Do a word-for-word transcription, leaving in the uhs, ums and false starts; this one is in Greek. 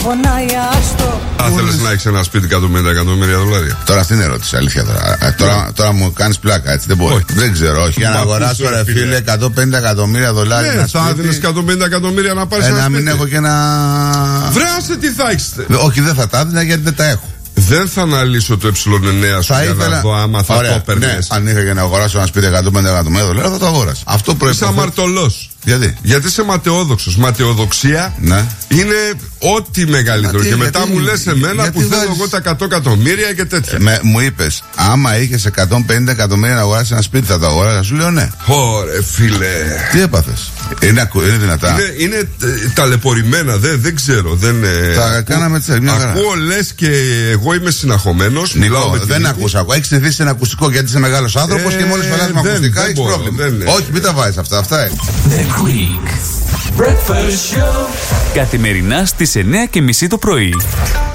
πονάει άστο. Θα θέλεις να έχεις ένα σπίτι εκατόν πενήντα εκατομμύρια δολάρια? Τώρα αυτή είναι ερώτηση, αλήθεια τώρα. Ε, τώρα, τώρα μου κάνεις πλάκα, έτσι δεν μπορεί. Όχι. Δεν ξέρω, όχι. Για να αγοράσω, ρε φίλε, εκατόν πενήντα εκατομμύρια δολάρια. Ναι, θα δίνεις εκατόν πενήντα εκατομμύρια να πάρεις ε, ένα να σπίτι. μην έχω και ένα. Βράσε τι θα έχεις. Όχι, δεν θα τα έδινα γιατί δεν τα έχω. Δεν θα αναλύσω το ε εννιά σου Θα για ήθελα... να δω άμα θα Ωραία, το παίρνεις. Ναι, αν είχα για να αγοράσω ένα σπίτι εκατόν πενήντα εκατομμύρια δολάρια θα το αγόρασα. Αυτό Είσαι προϋποθέτει. αμαρτωλός. Γιατί? Γιατί είσαι ματαιόδοξος. Ματαιοδοξία Ναι. είναι ό,τι μεγαλύτερο. τι, Και μετά γιατί, μου λες εμένα γιατί που θέλω βάζεις... εγώ τα εκατό εκατομμύρια και τέτοια. Ε, με, μου είπες, άμα είχες εκατόν πενήντα εκατομμύρια να αγοράσεις ένα σπίτι θα το αγοράσω. Σου λέω ναι. Ωρε φίλε. Τι έπαθες? Είναι, ακου, είναι δυνατά. Είναι, είναι ε, ταλαιπωρημένα, δεν, δεν ξέρω. Δεν, ε, Τα ακού, κάναμε έτσι, μια χαρά. ακούω λες και εγώ είμαι συναχωμένος. Νικό, δεν ακούς ακόμα. Έχεις συνηθίσει ένα ακουστικό γιατί είσαι μεγάλος άνθρωπος Ε, και μόλις φωνάζεις με δεν, ακουστικά δεν έχεις μπορώ, πρόβλημα. δεν, Όχι, μην τα βάζεις αυτά, αυτά είναι. The Greek Breakfast Show. Καθημερινά στις εννιά και μισή το πρωί.